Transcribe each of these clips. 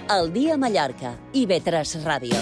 El dia a Mallorca, IB3 Ràdio.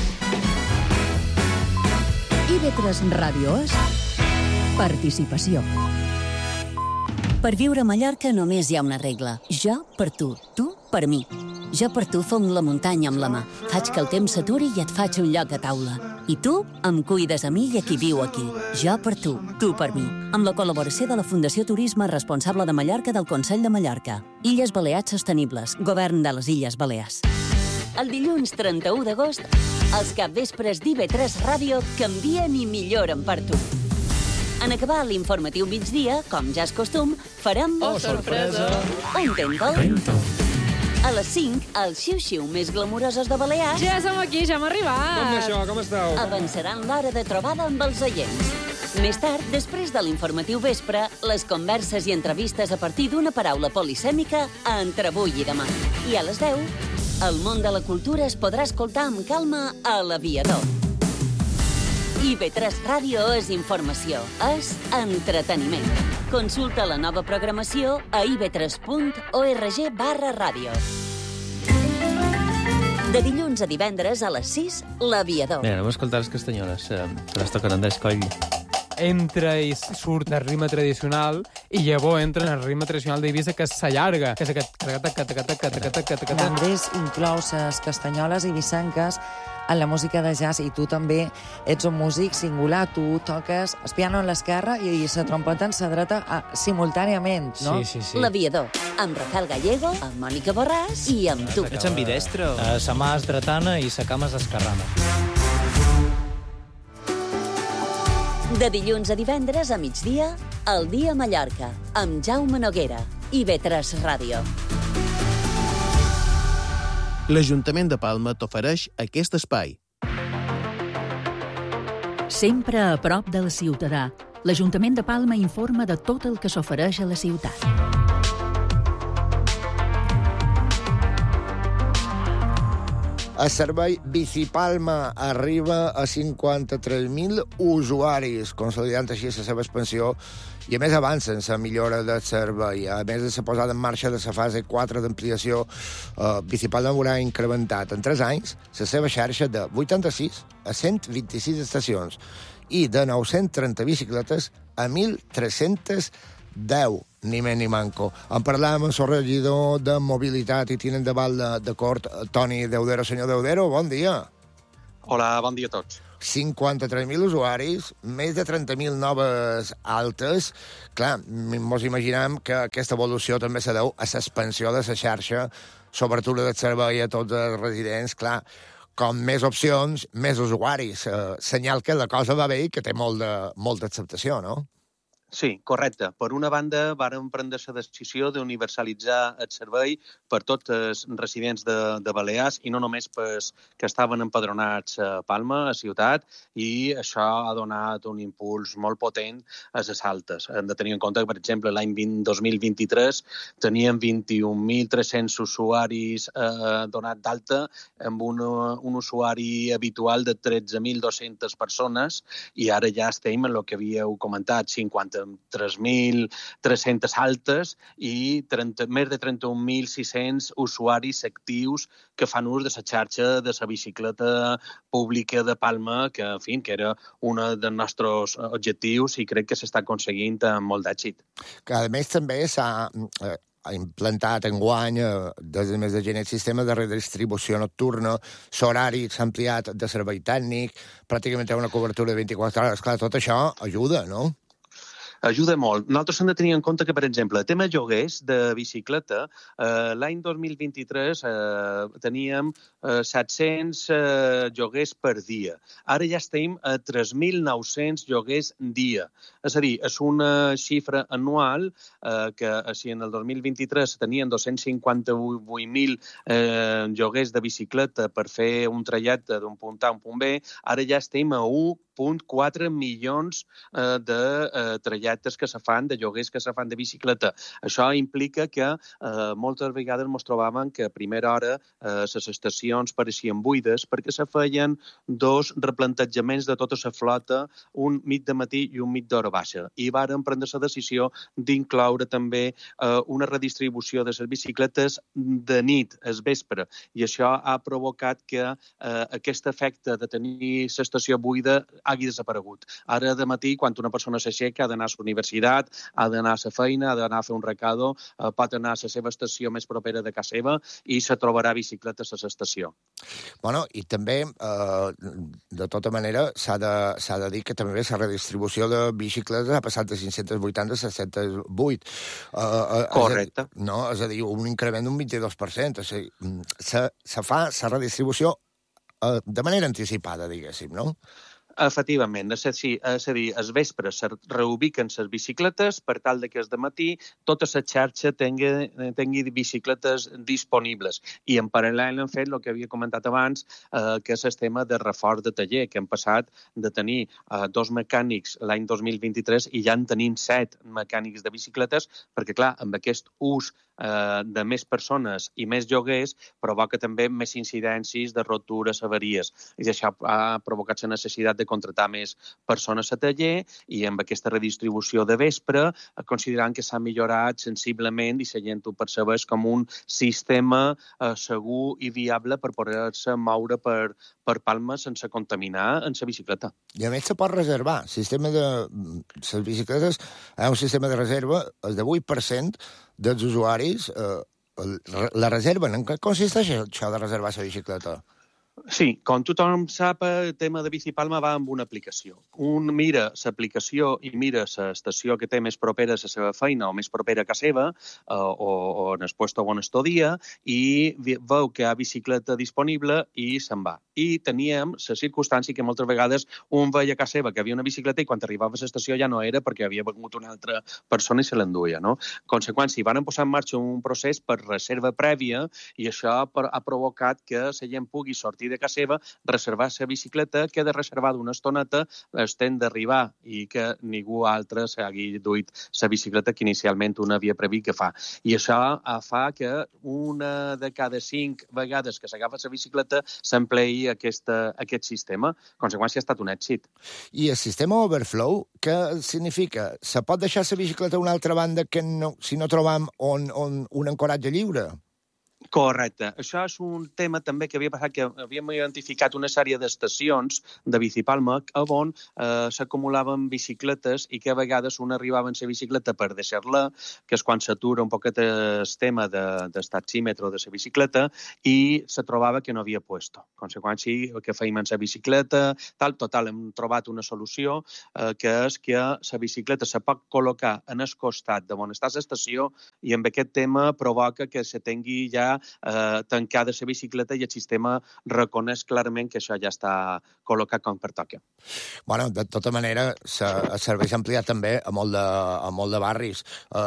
IB3 Ràdio és participació. Per viure a Mallorca només hi ha una regla. Jo per tu per mi. Jo per tu fong la muntanya amb la mà. Faig que el temps s'aturi i et faig un lloc a taula. I tu em cuides a mi i a qui viu aquí. Jo per tu per mi. Amb la col·laboració de la Fundació Turisme Responsable de Mallorca del Consell de Mallorca. Illes Balears Sostenibles, Govern de les Illes Balears. El dilluns 31 d'agost, els capvespres d'IB3 Ràdio canvien i milloren per tu. En acabar l'informatiu migdia, com ja és costum, farem... Oh, sorpresa! Un Tento. A les 5, els xiu-xiu més glamuroses de Balears... Ja som aquí, ja hem arribat! Com això? Com esteu? Avançaran l'hora de trobada amb els oients. Més tard, després de l'informatiu vespre, les converses i entrevistes a partir d'una paraula polisèmica a Entre avui i demà. I a les 10, el món de la cultura es podrà escoltar amb calma a l'Aviador. IB3 Ràdio és informació, és entreteniment. Consulta la nova programació a ib3.org/ràdio. De dilluns a divendres a les 6, l'Aviador. Mira, anem a escoltar les castanyoles, que les tocaran d'escoll. Entra i surt el ritme tradicional i llavors entra en el ritme tradicional d'Eivissa, que s'allarga, que és aquest... Andrés inclou les castanyoles eivissenques en la música de jazz, i tu també ets un músic singular. Tu toques el piano en l'esquerra i la trompeta en la dreta simultàniament, no? Sí. L'Aviador, amb Rafael Gallego, amb Mònica Borràs i amb tu. Ets ambidestre? Sa mà és dretana i sa cama és esquerrana. De dilluns a divendres a migdia, El dia a Mallorca, amb Jaume Noguera, IB3 Ràdio. L'Ajuntament de Palma t'ofereix aquest espai. Sempre a prop del ciutadà, l'Ajuntament de Palma informa de tot el que s'ofereix a la ciutat. El servei Bicipalma arriba a 53.000 usuaris, consolidant així la seva expansió, i a més avancen la millora del servei. A més de la posada en marxa de la fase 4 d'ampliació, Bicipalma haurà incrementat en 3 anys la seva xarxa de 86 a 126 estacions i de 930 bicicletes a 1.310, ni més ni manco. En parlàvem amb el regidor de Mobilitat i tinent de Val de Cort, Toni Deudero. Senyor Deudero, bon dia. Hola, bon dia a tots. 53.000 usuaris, més de 30.000 noves altes. Clar, mos imaginem que aquesta evolució també se deu a l'expansió de la xarxa, s'obertura del servei a tots els residents. Clar, com més opcions, més usuaris. Senyal que la cosa va bé i que té molta acceptació, no? Sí, correcte. Per una banda, vàrem prendre la decisió d'universalitzar el servei per tots els residents de Balears i no només pels que estaven empadronats a Palma, a ciutat, i això ha donat un impuls molt potent a les altes. Hem de tenir en compte que, per exemple, l'any 2023 teníem 21.300 usuaris donats d'alta amb un usuari habitual de 13.200 persones i ara ja estem en el que havíeu comentat, 53.300 altes i més de 31.600 usuaris actius que fan ús de la xarxa de la bicicleta pública de Palma, que, en fi, que era un dels nostres objectius i crec que s'està aconseguint amb molt d'èxit. Que, a més, també s'ha implantat enguany, des del mes de gener, el sistema de redistribució nocturna, l'horari s'ha ampliat de servei tècnic, pràcticament té una cobertura de 24 hores. Clar, tot això ajuda, no? Ajuda molt. Nosaltres hem de tenir en compte que, per exemple, el tema lloguers de bicicleta, l'any 2023 teníem 700 lloguers per dia. Ara ja estem a 3.900 lloguers dia. És a dir, és una xifra anual que, si en el 2023 tenien 258.000 lloguers de bicicleta per fer un trajecte d'un punt A a un punt B, ara ja estem a 1,4 milions de trajectes projectes que se fan, de lloguers que se fan de bicicleta. Això implica que moltes vegades ens trobàvem que a primera hora les estacions pareixien buides perquè se feien dos replantejaments de tota la flota, un mig de matí i un mig d'hora baixa. I vàrem prendre la decisió d'incloure també una redistribució de les bicicletes de nit, al vespre, i això ha provocat que aquest efecte de tenir l'estació buida hagi desaparegut. Ara de matí, quan una persona s'aixeca, ha d'anar a la universitat, ha d'anar a la feina, ha d'anar a fer un recado, pot anar a la seva estació més propera de casa seva i se trobarà bicicletes a l'estació. Bueno, i també, de tota manera, s'ha de dir que també la redistribució de bicicletes ha passat de 580 a 708. Correcte. És a dir, un increment d'un 22%. O sigui, se fa la redistribució de manera anticipada, diguéssim, no? Efectivament, és a dir, al vespre se reubiquen les bicicletes per tal que el matí tota la xarxa tingui bicicletes disponibles. I en paral·lel hem fet el que havia comentat abans, que és el tema de reforç de taller, que hem passat de tenir 2 mecànics l'any 2023 i ja en tenim 7 mecànics de bicicletes, perquè, clar, amb aquest ús de més persones i més lloguers provoca també més incidències de rotures, avaries. I això ha provocat la necessitat de contractar més persones a taller i amb aquesta redistribució de vespre considerant que s'ha millorat sensiblement i la gent ho percebeix com un sistema segur i viable per poder-se moure per Palma sense contaminar en la bicicleta. I a més se pot reservar. El sistema de les bicicletes és un sistema de reserva, el de 8% dels usuaris la reserven. En què consisteix això de reservar la bicicleta? Sí, com tothom sap, el tema de Bicipalma va amb una aplicació. Un mira l'aplicació i mira l'estació que té més propera a la seva feina o més propera a casa seva o en el puesto on estudia i veu que hi ha bicicleta disponible i se'n va. I teníem la circumstància que moltes vegades un veia a casa seva que havia una bicicleta i quan arribava a l'estació ja no era perquè havia vingut una altra persona i se l'enduia, no? Conseqüència, van posar en marxa un procés per reserva prèvia i això ha provocat que la gent pugui sortir de casa seva, reservar la bicicleta, queda reservada una estoneta, estem d'arribar i que ningú altre s'hagi duit la bicicleta que inicialment un havia previst que fa. I això fa que una de cada 5 vegades que s'agafa la bicicleta s'empleï aquest sistema. Conseqüència, ha estat un èxit. I el sistema Overflow, què significa? Se pot deixar la bicicleta a una altra banda que si no trobam un ancoratge lliure? Correcte. Això és un tema també que havia passat, que havíem identificat una sèrie d'estacions de Bicipalma on s'acumulaven bicicletes i que a vegades un arribava en la bicicleta per deixar-la, que és quan s'atura un poquet el tema del taxímetre de la bicicleta i se trobava que no havia puesto. Conseqüència, que feim en la bicicleta, total, hem trobat una solució que és que la bicicleta se pot col·locar en el costat de on està l'estació i amb aquest tema provoca que se tingui ja tancada la bicicleta i el sistema reconeix clarament que això ja està col·locat com pertoca. Bueno, de tota manera, el servei s'ha ampliat també a molt de barris.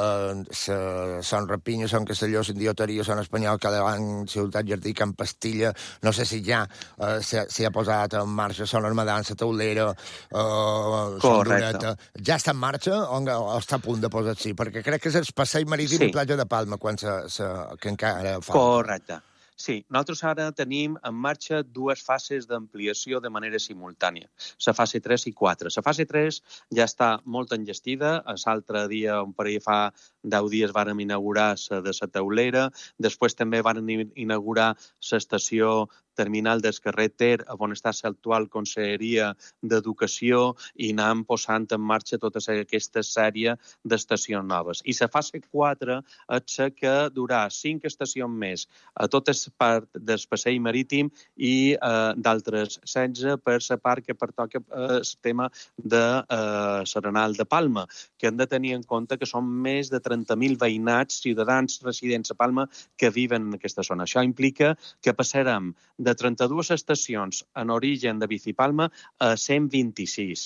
Són Rapinya, són Castelló, són Dioteria, són Espanyol, Cadevant, Ciutat Jardí, Can Pastilla, no sé si ja s'hi ha posat en marxa, són Armadan, la Taulera, són Dureta. Ja està en marxa o està a punt de posar-s'hi? Perquè crec que és el passeig marítim i platja de Palma que encara fa. Correcte. Sí, nosaltres ara tenim en marxa 2 fases d'ampliació de manera simultània, la fase 3 i 4. La fase 3 ja està molt enllestida, l'altre dia, un parell fa 10 dies, vàrem inaugurar la de la Taulera, després també vàrem inaugurar l'estació terminal del carrer Ter, on està l'actual Conselleria d'Educació, i anàvem posant en marxa tota aquesta sèrie d'estacions noves. I la fase 4 és la que durà 5 estacions més a tot el part del passeig marítim i d'altres 16 per la part que pertoca el tema de l'Arenal de Palma, que hem de tenir en compte que són més de 30.000 veïnats, ciutadans residents a Palma, que viven en aquesta zona. Això implica que passarem de 32 estacions en origen de Bicipalma a 126.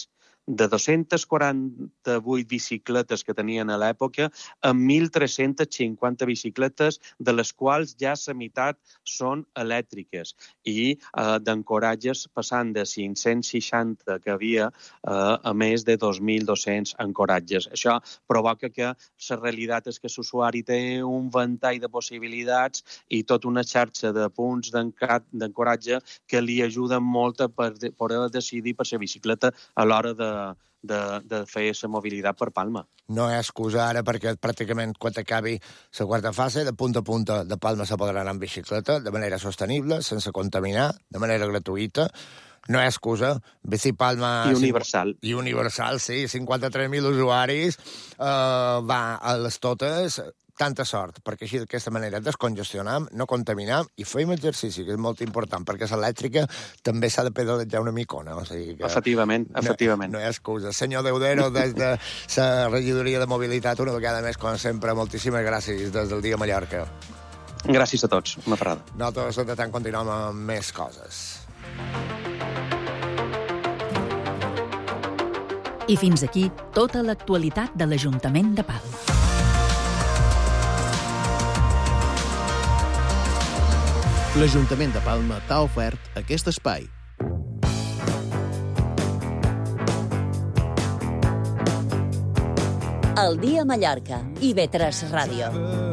de 248 bicicletes que tenien a l'època a 1.350 bicicletes, de les quals ja la meitat són elèctriques, i d'ancoratges passant de 560 que havia a més de 2.200 ancoratges. Això provoca que la realitat és que l'usuari té un ventall de possibilitats i tota una xarxa de punts d'ancoratge que li ajuden molt a poder decidir per la bicicleta a l'hora de fer la mobilitat per Palma. No hi ha excusa ara, perquè pràcticament quan acabi la quarta fase, de punta a punta de Palma se podrà anar en bicicleta de manera sostenible, sense contaminar, de manera gratuïta. No hi ha excusa. Bici Palma... I universal. I universal, sí. 53.000 usuaris. Va a les totes. Tanta sort, perquè així d'aquesta manera descongestionam, no contaminam i fem exercici, que és molt important, perquè l'elèctrica també s'ha de pedalejar una micona. O sigui que efectivament. No hi ha excusa. Senyor Deudero, des de la regidoria de mobilitat, una vegada més, com sempre, moltíssimes gràcies des del Dia Mallorca. Gràcies a tots. Una ferrada. Nosaltres, de tant, continuem amb més coses. I fins aquí tota l'actualitat de l'Ajuntament de Palma. L'Ajuntament de Palma t'ha ofert aquest espai. El Dia Mallorca, IB3 Ràdio.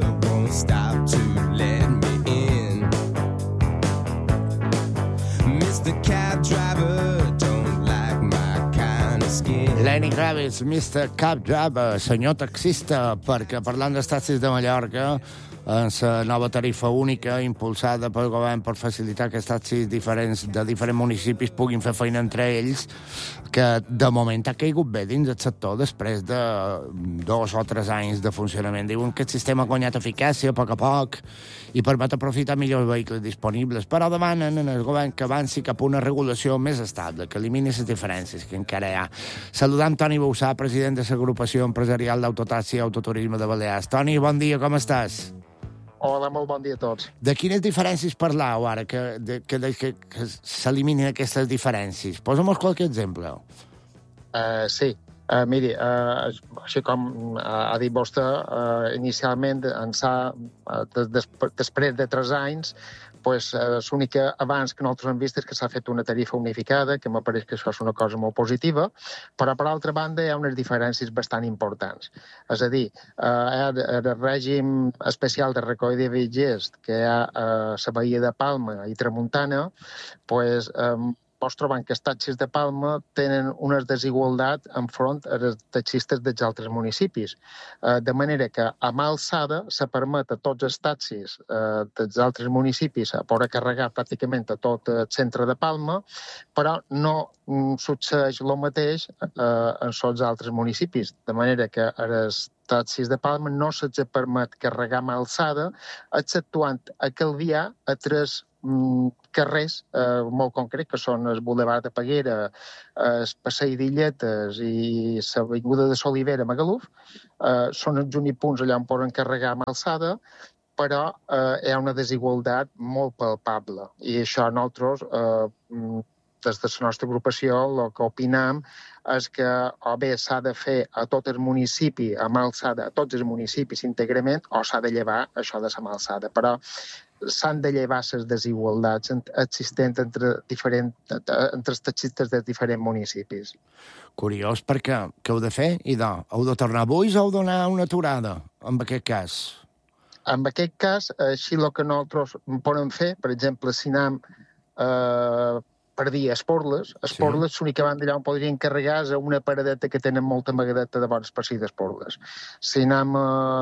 Lenny Kravitz, Mr. Cab Driver, senyor taxista, perquè parlant dels taxis de Mallorca, en la nova tarifa única impulsada pel govern per facilitar que els taxis de diferents municipis puguin fer feina entre ells, que de moment ha caigut bé dins el sector després de 2 o 3 anys de funcionament. Diuen que el sistema ha guanyat eficàcia a poc i permet aprofitar millor els vehicles disponibles, però demanen al govern que avanci cap a una regulació més estable, que elimini les diferències que encara hi ha. Saludam Toni Boussà, president de l'Agrupació Empresarial d'Autotaxi i Autoturisme de Balears. Toni, bon dia, com estàs? Hola, molt bon dia a tots. De quines diferències parlau ara, que s'eliminin aquestes diferències? Posa'm qualque exemple. Sí. Miri, així com ha dit vostè, inicialment, després de 3 anys, l'únic abans que nosaltres hem vist és que s'ha fet una tarifa unificada, que m'apareix que això és una cosa molt positiva, però, per altra banda, hi ha unes diferències bastant importants. És a dir, el règim especial de recollida de viatgers que hi ha a la Badia de Palma i Tramuntana, mos trobem que els taxis de Palma tenen una desigualtat enfront als taxistes dels altres municipis. De manera que a mà alçada se permet a tots els taxis dels altres municipis a poder carregar pràcticament a tot el centre de Palma, però no succeeix el mateix en els altres municipis. De manera que els taxis de Palma no se'ls permet carregar a mà alçada, exceptuant a Calvià a 3 carrers molt concrets, que són el Boulevard de Peguera, el Passeig d'Illetes i l'Avinguda de Solivera a Magaluf. Són els únics punts allà on poden carregar amb alçada, però hi ha una desigualtat molt palpable. I això nosaltres, des de la nostra agrupació, el que opinem és que o bé s'ha de fer a tot el municipi amb alçada, a tots els municipis íntegrament, o s'ha de llevar això de la mà alçada. Però s'han de llevar les desigualtats existents entre els taxistes de diferents municipis. Curiós, perquè què heu de fer? Heu de tornar avui o heu de donar una aturada, en aquest cas? En aquest cas, així el que nosaltres podem fer, per exemple, si anem per dir Esporles, l'única banda allà on podrien carregar és una paradeta que tenen molta amagadeta de bones per si d'Esporles. Si anem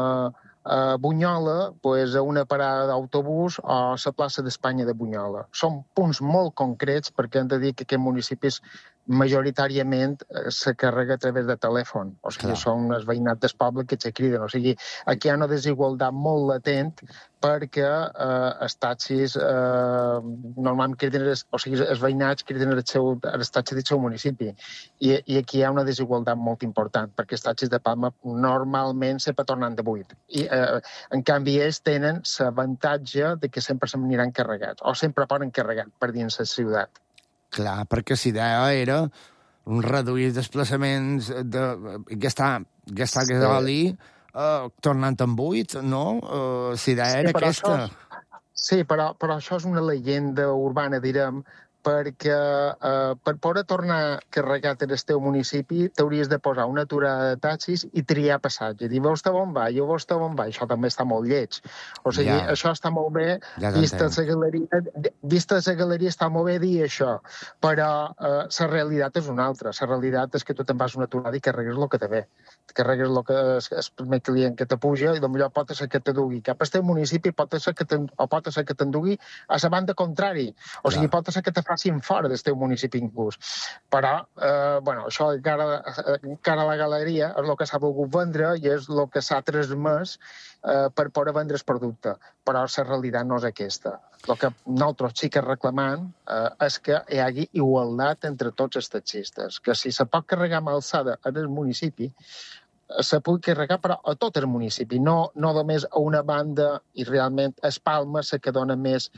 a Bunyola, a una parada d'autobús o a la plaça d'Espanya de Bunyola. Són punts molt concrets perquè hem de dir que aquests municipis majoritàriament se carrega a través de telèfon. O sigui, són els veïnats del poble que se criden. O sigui, aquí hi ha una desigualtat molt latent perquè els taxis normalment criden, o sigui, els veïnats criden els taxis del seu municipi. I aquí hi ha una desigualtat molt important, perquè els taxis de Palma normalment sempre tornen de buit. I, en canvi, ells tenen l'avantatge de que sempre se n'aniran carregats, o sempre poden carregar per dins la ciutat. Clar, perquè la idea era reduir desplaçaments, gastar gasoli, tornant en buit, no? Si idea era aquesta. Sí, però això és una llegenda urbana, direm, perquè per poder tornar carregat en el teu municipi t'hauries de posar una aturada de taxis i triar passatge. Dir, vostè on va? Jo vostè on va? Això també està molt lleig. O sigui, això està molt bé, vista la galeria està molt bé dir això, però la realitat és una altra. La realitat és que tu te'n vas una aturada i carregues el que te ve. Carregues el que és el primer client que te puja i potser pot ser que te dugui cap al teu municipi, pot ser que t'endugui a la banda contrari. O sigui, pot ser que te facin fora del teu municipi inclús. Però, això encara a la galeria és el que s'ha volgut vendre i és el que s'ha transmès per poder vendre el producte. Però la realitat no és aquesta. El que nosaltres sí que reclamant és que hi hagi igualtat entre tots els taxistes. Que si se pot carregar amb alçada en el municipi, se pugui carregar però a tot el municipi, no només a una banda, i realment és Palma la que dona més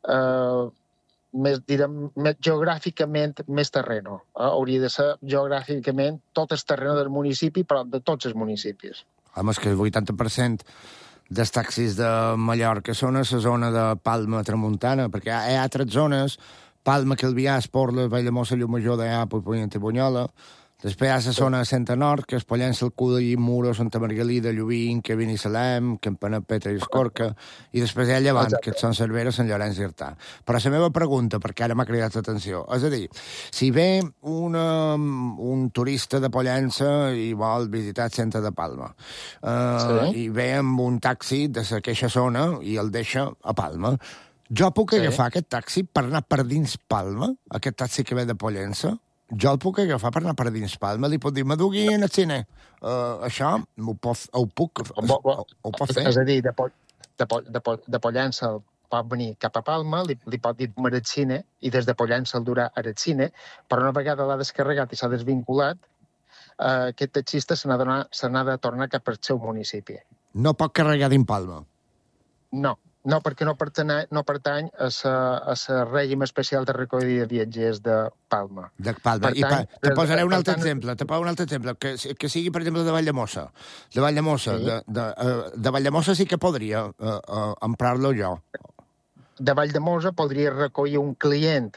geogràficament més terreno. Hauria de ser geogràficament tot el terreno del municipi, però de tots els municipis. Home, és que el 80% dels taxis de Mallorca són a la zona de Palma Tramuntana, perquè hi ha altres zones, Palma, Calvià, Esporles, Valldemossa, Llumajor, Deià, Puigpunyent i Bunyola. Després hi ha la zona de Centre Nord, que és Pollença, el Cudell, Muro, Santa Margalida, Llubí, Cabini, Salem, Campanet, Petra i Escorca, i després hi ha Llevant, que són Cervera, Sant Llorenç i Artà. Però la meva pregunta, perquè ara m'ha cridat l'atenció, és a dir, si ve un turista de Pollença i vol visitar el centre de Palma, i ve amb un taxi de aquella zona i el deixa a Palma, jo puc agafar aquest taxi per anar per dins Palma, aquest taxi que ve de Pollença? Jo el puc agafar per anar per dins Palma, li pot dir, m'adugui en el cine. Això ho puc fer. És a dir, de Pollença pot venir cap a Palma, li pot dir al cine, i des de Pollença el durà al cine, però una vegada l'ha descarregat i s'ha desvinculat, aquest taxista se n'ha de tornar cap al seu municipi. No pot carregar dins Palma? No, perquè no pertany a règim especial de recollida de viatgers de Palma. De Palma. Te posaré un altre exemple. Que sigui, per exemple, de Valldemossa. De Valldemossa sí que podria emprar-lo jo. De Valldemossa podria recollir un client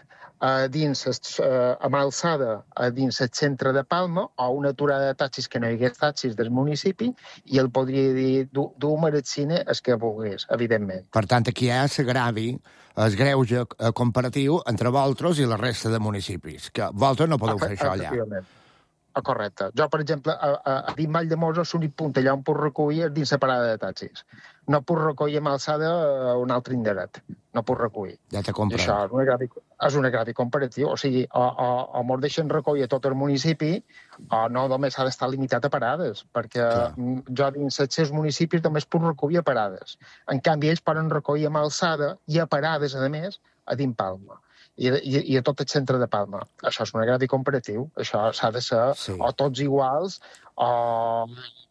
amb alçada dins el centre de Palma o una aturada de taxis que no hi hagués taxis del municipi i el podria dir dur-me al cine el que volgués, evidentment. Per tant, aquí hi ha el greuge comparatiu entre vosaltres i la resta de municipis, que vosaltres no podeu fer això allà. Correcte. Jo, per exemple, a dins Valldemossa l'únic punt allà on puc recollir és dins la parada de taxis. No puc recollir amb alçada a un altre indret. No puc recollir. Ja t'he comprat. Això és un agravi comparatiu. O sigui, o mos deixen recollir tot el municipi o no només ha d'estar limitat a parades, perquè jo dins els seus municipis només puc recollir a parades. En canvi, ells poden recollir amb alçada i a parades, a més, a dins Palma. I a tot el centre de Palma. Això és un agravi comparatiu. Això s'ha de ser o tots iguals o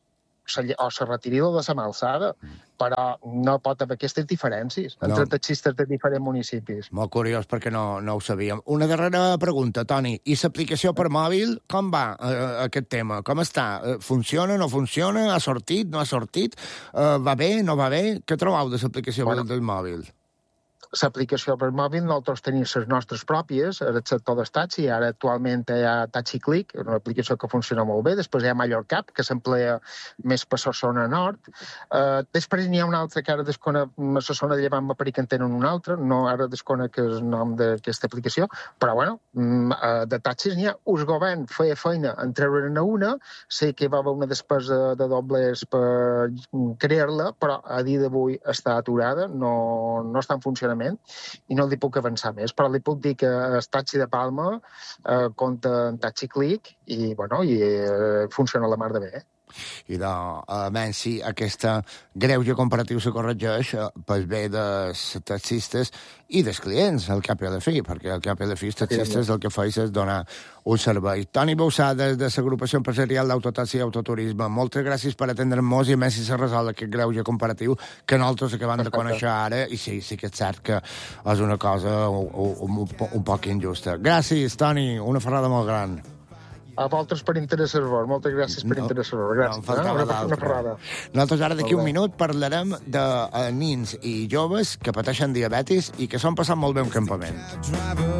se retiri de la alçada, però no pot haver aquestes diferències entre taxistes de diferents municipis. Molt curiós, perquè no ho sabíem. Una darrera pregunta, Toni. I l'aplicació per mòbil, com va aquest tema? Com està? Funciona, no funciona? Ha sortit, no ha sortit? Va bé, no va bé? Què trobeu de l'aplicació del mòbil? L'aplicació per mòbil, nosaltres tenim les nostres pròpies, el sector del taxi, ara actualment hi ha Taxi Click, una aplicació que funciona molt bé, després hi ha Mallorcap, que s'emplea més per la zona nord, després n'hi ha una altra que ara desconec, la zona de Llevant m'apareix que en tenen una altra, no ara desconec el nom d'aquesta aplicació, però bueno, de taxis n'hi ha. El govern feia feina en treure-ne una, sé que va haver una despesa de doblers per crear-la, però a dia d'avui està aturada, no està en funcionament, i no li puc avançar més, però li puc dir que el taxi de Palma compta en Taxi Click i funciona la mar de bé. I almenys si aquesta greuge comparatiu se corregeix pel bé dels taxistes i dels clients, al cap i a la fi, perquè al cap i a la fi els taxistes el que feis és donar un servei. Toni Bausà, de l'Agrupació Empresarial d'Autotaxi i Autoturisme, moltes gràcies per atendre'ns i a més si se resol aquest greuge comparatiu que nosaltres acabem de conèixer ara i sí que és cert que és una cosa un poc injusta. Gràcies, Toni, una ferrada molt gran. A vosaltres per interessar-vos. Moltes gràcies per interessar-vos. Gràcies. No, em faltava Una ferrada. Nosaltres ara d'aquí un minut parlarem de nins i joves que pateixen diabetis i que s'han passat molt bé un campament.